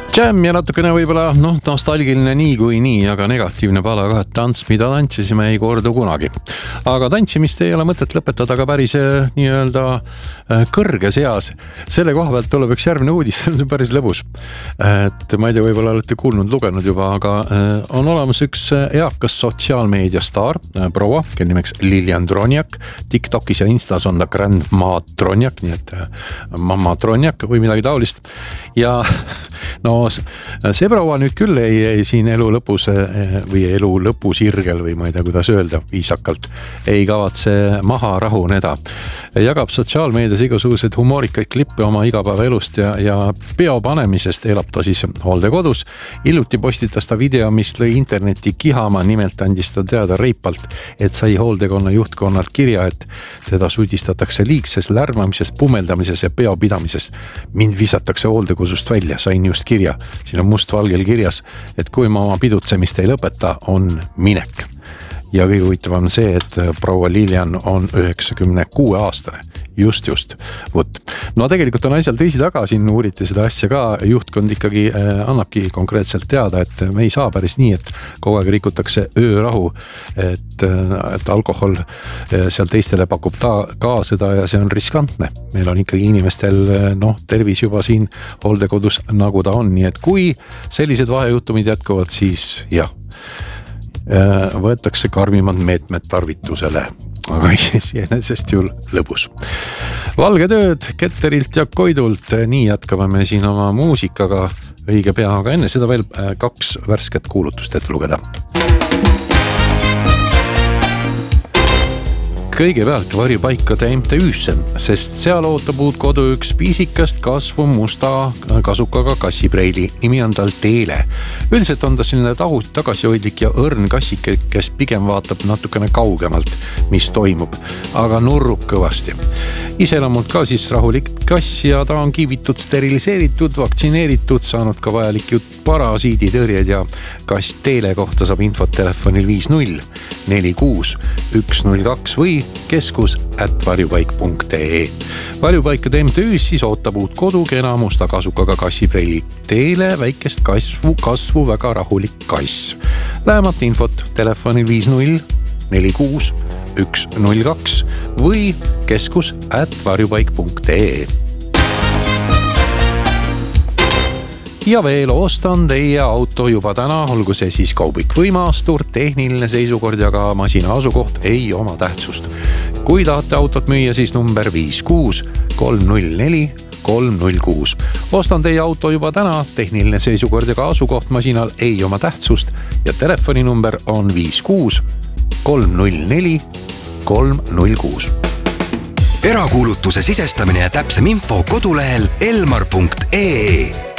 Jam ja natukene võibolla nostalgiline nii kui nii, aga negatiivne pala ka, et tants, mida tantsisime, ei kordu kunagi. Aga tantsimist ei ole mõtet lõpetada ka päris nii-öelda kõrges eas. Selle koha pealt tuleb üks järgmine uudis, see on päris lõbus. Et ma ei tea, võibolla olete kuulnud, lugenud juba, aga on olemas üks eakas sotsiaalmeedia staar, proua, kelle nimeks Lilian Dronjak. TikTokis ja Instas on ta Grandma Dronjak, nii et mamma Dronjak või midagi taolist. Ja see proua nüüd küll ei siin elu lõpus või elu lõpusirgel või ma ei tea, kuidas öelda viisakalt, ei kavatse maha rahuneda. Jagab sotsiaalmeedias igasuguseid humoorikaid klippe oma igapäeva elust ja peo panemisest elab ta siis hooldekodus. Hiljuti postitas ta video, mis lõi interneti kihama, nimelt andis ta teada reipalt, et sai hooldekonna juhtkonnalt kirja, et teda süüdistatakse liigses lärmamises, pumeldamises ja peopidamises. Mind visatakse hooldekodust välja, sain just kirja. Siin on mustvalgel kirjas, et kui ma oma pidutsemist ei lõpeta, on minek. Ja kõige huvitavam on see, et proua Lilian on 96 aastane. Just. Võt. No tegelikult on asjal teisi taga, siin uuriti seda asja ka. Juhtkond ikkagi annabki konkreetselt teada, et me ei saa päris nii, et kogu aeg rikutakse öörahu, et alkohol seal teistele pakub ka seda ja see on riskantne. Meil on ikkagi inimestel tervis juba siin hooldekodus nagu ta on, nii et kui sellised vahejuhtumid jätkuvad, siis jah, võetakse karmimad meetmed tarvitusele, aga iseenesest ju lõbus. Valge tööd Ketterilt ja Koidult, nii jätkame me siin oma muusikaga õige pea, aga enne seda veel 2 värsket kuulutust ette lugeda. Kõigepealt varjupaikade MTÜ-sse, sest seal ootab uut kodu üks piisikast kasvu musta kasukaga kassipreili. Nimi on tal Teele. Üldiselt on ta selline tagasihoidlik ja õrn kassike, kes pigem vaatab natukene kaugemalt, mis toimub, aga nurrub kõvasti. Iseloomult ka siis rahulik kass ja ta on kiivitud, steriliseeritud, vaktsineeritud, saanud ka vajalik parasiiditõrjed ja kass Teele kohta saab infot telefonil 50 46 102 või keskus@varjupaik.ee. Varjupaikade MTÜ-s siis ootab uut kodu kena musta kasukaga kassipreili. Teele väikest kasvu väga rahulik kass. Lähemat infot telefonil 50 46 102 või keskus@varjupaik.ee. Ja veel ostan teie auto juba täna, olgu see siis kaubik või maastur, tehniline seisukord ja ka masina asukoht ei oma tähtsust. Kui tahate autot müüa, siis number 56 304 306. Ostan teie auto juba täna, tehniline seisukord ja ka asukoht masinal ei oma tähtsust ja telefoninumber on 56 304 306. Erakuulutuse sisestamine ja täpsem info kodulehel elmar.ee.